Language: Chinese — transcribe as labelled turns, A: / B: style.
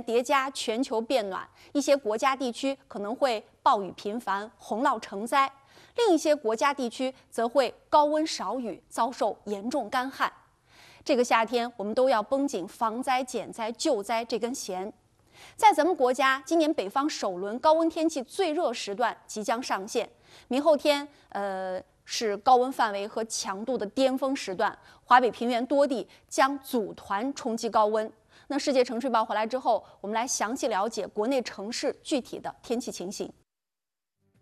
A: 叠加全球变暖，一些国家地区可能会暴雨频繁、洪涝成灾；另一些国家地区则会高温少雨，遭受严重干旱。这个夏天，我们都要绷紧防灾、减灾、救灾这根弦。在咱们国家，今年北方首轮高温天气最热时段即将上线，明后天，是高温范围和强度的巅峰时段，华北平原多地将组团冲击高温。那世界城市报回来之后，我们来详细了解国内城市具体的天气情形。